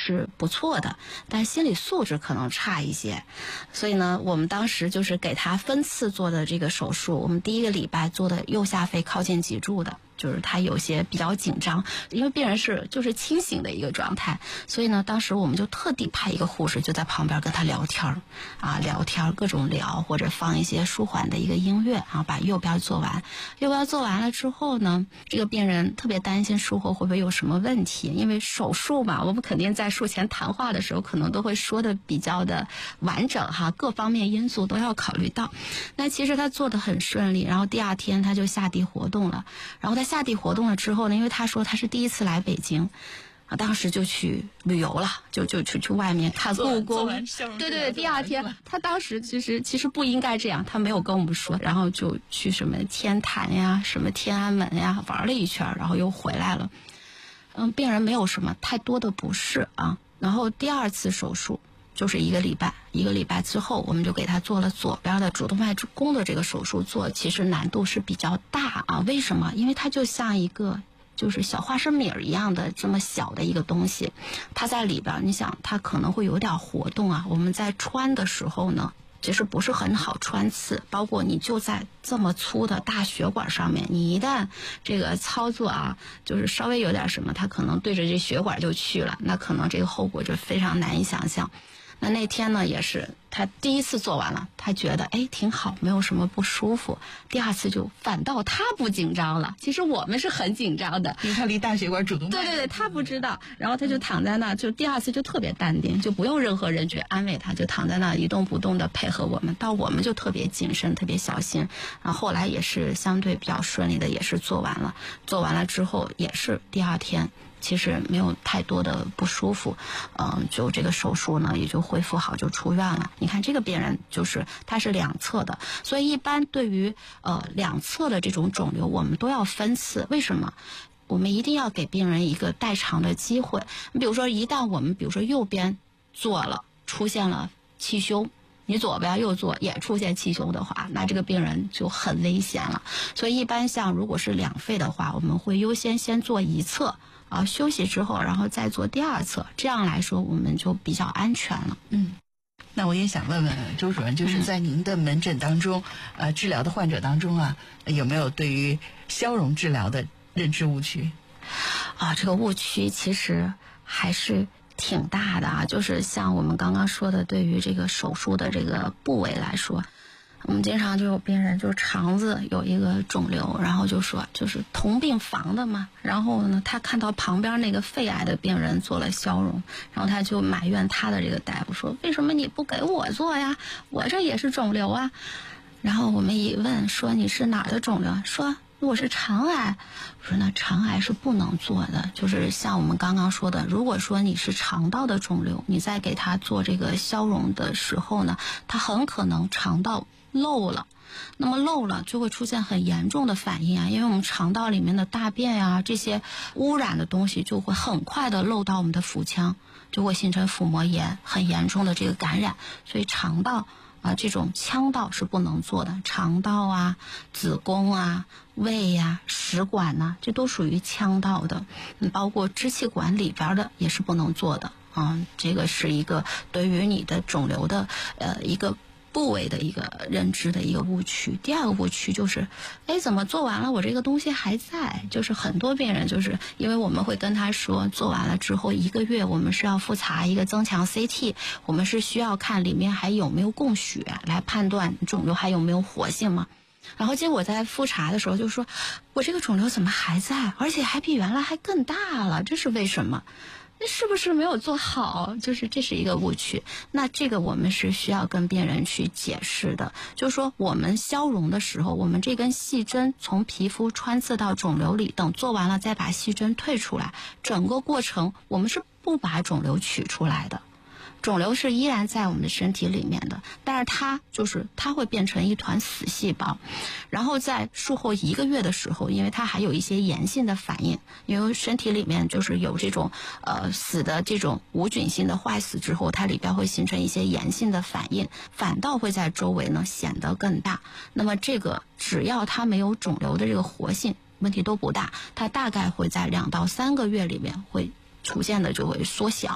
是不错的，但心理素质可能差一些。所以呢，我们当时就是给他分次做的这个手术，我们第一个礼拜做的右下肺靠近脊柱的，就是他有些比较紧张，因为病人就是清醒的一个状态，所以呢，当时我们就特地派一个护士就在旁边跟他聊天聊天各种聊，或者放一些舒缓的一个音乐把右边做完。右边做完了之后呢，这个病人特别担心术后会不会有什么问题，因为手术嘛，我们肯定在术前谈话的时候可能都会说的比较的完整各方面因素都要考虑到。那其实他做得很顺利，然后第二天他就下地活动了，然后他下地活动了之后呢，因为他说他是第一次来北京当时就去旅游了，就去外面看故宫。对，第二天他当时其实不应该这样，他没有跟我们说，然后就去什么天坛呀、什么天安门呀玩了一圈，然后又回来了。病人没有什么太多的不适然后第二次手术就是一个礼拜之后，我们就给他做了左边的主动脉弓的这个手术做，其实难度是比较大为什么？因为它就像一个就是小花生米一样的这么小的一个东西，它在里边，你想它可能会有点活动我们在穿的时候呢，其实不是很好穿刺，包括你就在这么粗的大血管上面，你一旦这个操作就是稍微有点什么，它可能对着这血管就去了，那可能这个后果就非常难以想象。那天呢也是他第一次做完了，他觉得挺好，没有什么不舒服。第二次就反倒他不紧张了，其实我们是很紧张的， 因为他离大血管主动脉。 对，他不知道，然后他就躺在那，就第二次就特别淡定，就不用任何人去安慰他，就躺在那一动不动的配合我们，到我们就特别谨慎特别小心。然后后来也是相对比较顺利的，也是做完了之后也是第二天其实没有太多的不舒服，就这个手术呢也就恢复好，就出院了。你看这个病人就是他是两侧的，所以一般对于两侧的这种肿瘤，我们都要分次。为什么？我们一定要给病人一个代偿的机会。你比如说，一旦我们比如说右边做了出现了气胸，你左边右做也出现气胸的话，那这个病人就很危险了。所以一般像如果是两肺的话，我们会优先先做一侧休息之后，然后再做第二侧，这样来说我们就比较安全了。 那我也想问问周主任，就是在您的门诊当中，治疗的患者当中有没有对于消融治疗的认知误区？ 这个误区其实还是挺大的就是像我们刚刚说的，对于这个手术的这个部位来说，我们经常就有病人就肠子有一个肿瘤，然后就说就是同病房的嘛，然后呢他看到旁边那个肺癌的病人做了消融，然后他就埋怨他的这个大夫说，为什么你不给我做呀？我这也是肿瘤然后我们一问说，你是哪儿的肿瘤？说我是肠癌。我说那肠癌是不能做的，就是像我们刚刚说的，如果说你是肠道的肿瘤，你在给他做这个消融的时候呢，他很可能肠道漏了，那么漏了就会出现很严重的反应因为我们肠道里面的大便这些污染的东西就会很快的漏到我们的腹腔，就会形成腹膜炎，很严重的这个感染。所以肠道这种腔道是不能做的，肠道子宫胃食管这都属于腔道的，包括支气管里边的也是不能做的这个是一个对于你的肿瘤的一个部位的一个认知的一个误区。第二个误区就是怎么做完了我这个东西还在，就是很多病人就是因为我们会跟他说，做完了之后1个月我们是要复查一个增强 CT， 我们是需要看里面还有没有供血来判断肿瘤还有没有活性嘛。然后结果在复查的时候就说，我这个肿瘤怎么还在，而且还比原来还更大了，这是为什么？那是不是没有做好？就是这是一个误区。那这个我们是需要跟病人去解释的，就是说我们消融的时候，我们这根细针从皮肤穿刺到肿瘤里，等做完了再把细针退出来，整个过程我们是不把肿瘤取出来的。肿瘤是依然在我们的身体里面的，但是它会变成一团死细胞，然后在术后1个月的时候，因为它还有一些炎性的反应，因为身体里面就是有这种死的这种无菌性的坏死之后，它里边会形成一些炎性的反应，反倒会在周围呢显得更大。那么这个只要它没有肿瘤的这个活性，问题都不大，它大概会在2到3个月里面会出现的就会缩小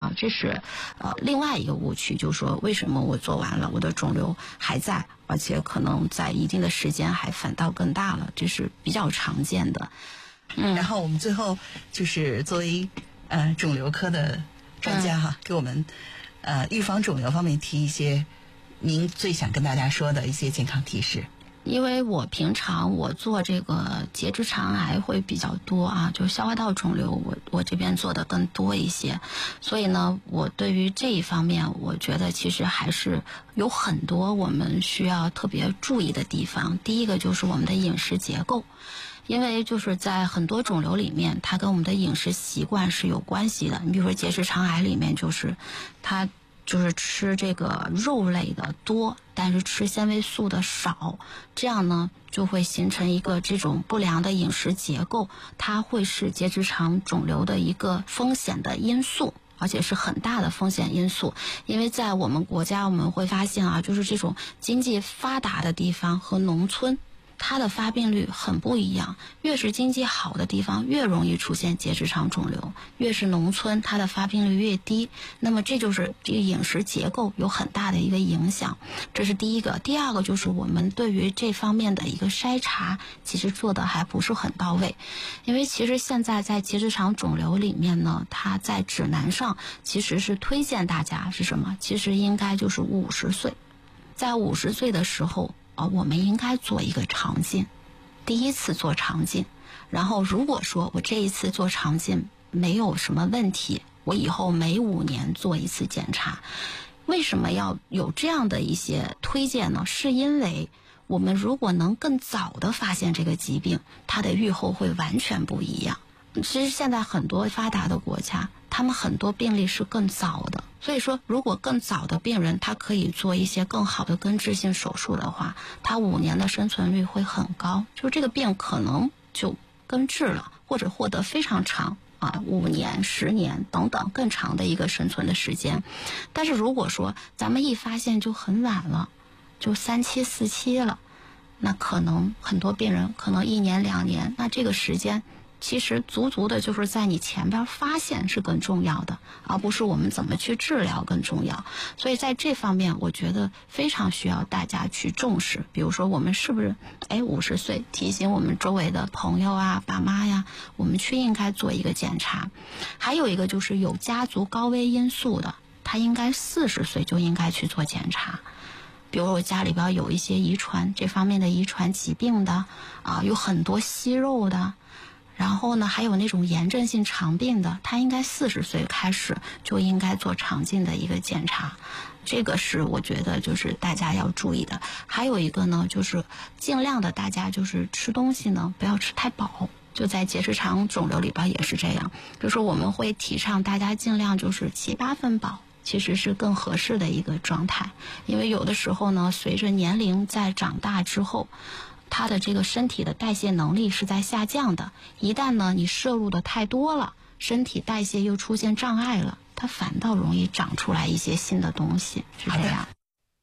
啊，这是另外一个误区，就是说为什么我做完了，我的肿瘤还在，而且可能在一定的时间还反倒更大了，这是比较常见的。 然后我们最后就是作为肿瘤科的专家哈，给我们预防肿瘤方面提一些您最想跟大家说的一些健康提示。 因为我平常我做这个结直肠癌会比较多啊，就是消化道肿瘤我这边做的更多一些，所以呢，我对于这一方面，我觉得其实还是有很多我们需要特别注意的地方。第一个就是我们的饮食结构，因为就是在很多肿瘤里面，它跟我们的饮食习惯是有关系的。你比如说结直肠癌里面，就是它就是吃这个肉类的多，但是吃纤维素的少，这样呢就会形成一个这种不良的饮食结构，它会是结直肠肿瘤的一个风险的因素，而且是很大的风险因素。因为在我们国家我们会发现啊，就是这种经济发达的地方和农村，它的发病率很不一样，越是经济好的地方越容易出现结直肠肿瘤，越是农村它的发病率越低。那么这就是这个饮食结构有很大的一个影响，这是第一个。第二个就是我们对于这方面的一个筛查其实做的还不是很到位，因为其实现在在结直肠肿瘤里面呢，它在指南上其实是推荐大家是什么，其实应该就是50岁，在50岁的时候我们应该做一个肠镜，第一次做肠镜，然后如果说我这一次做肠镜没有什么问题，我以后每5年做一次检查。为什么要有这样的一些推荐呢？是因为我们如果能更早的发现这个疾病，它的预后会完全不一样。其实现在很多发达的国家，他们很多病例是更早的，所以说如果更早的病人他可以做一些更好的根治性手术的话，他5年的生存率会很高，就是这个病可能就根治了，或者获得非常长5年、10年等等更长的一个生存的时间。但是如果说咱们一发现就很晚了，就3期4期了，那可能很多病人可能1年2年，那这个时间其实足足的就是在你前边发现是更重要的，而不是我们怎么去治疗更重要。所以在这方面我觉得非常需要大家去重视。比如说我们是不是50岁提醒我们周围的朋友啊、爸妈呀，我们去应该做一个检查。还有一个就是有家族高危因素的，他应该40岁就应该去做检查。比如我家里边有一些遗传这方面的遗传疾病的有很多息肉的，然后呢，还有那种炎症性肠病的，他应该40岁开始就应该做肠镜的一个检查，这个是我觉得就是大家要注意的。还有一个呢，就是尽量的大家就是吃东西呢不要吃太饱，就在结直肠肿瘤里边也是这样，就是我们会提倡大家尽量就是7、8分饱，其实是更合适的一个状态。因为有的时候呢，随着年龄在长大之后，他的这个身体的代谢能力是在下降的，一旦呢你摄入的太多了，身体代谢又出现障碍了，它反倒容易长出来一些新的东西，是这样。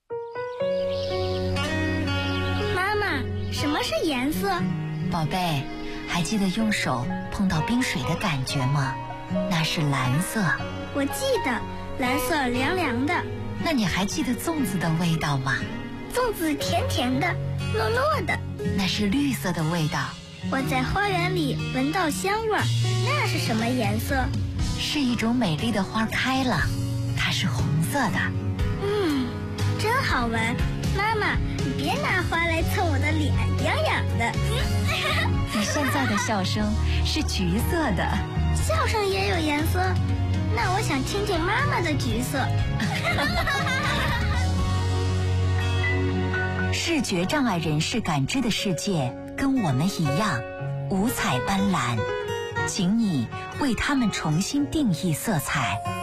妈妈，什么是颜色？ 宝贝，还记得用手碰到冰水的感觉吗？那是蓝色。 我记得，蓝色凉凉的。 那你还记得粽子的味道吗？ 粽子甜甜的，糯糯的。 那是绿色的味道。 我在花园里闻到香味儿，那是什么颜色？ 是一种美丽的花开了，它是红色的。 真好闻。妈妈，你别拿花来蹭我的脸，痒痒的。 你现在的笑声是橘色的。 笑声也有颜色？那我想听听妈妈的橘色。 视觉障碍人士感知的世界跟我们一样五彩斑斓，请你为他们重新定义色彩。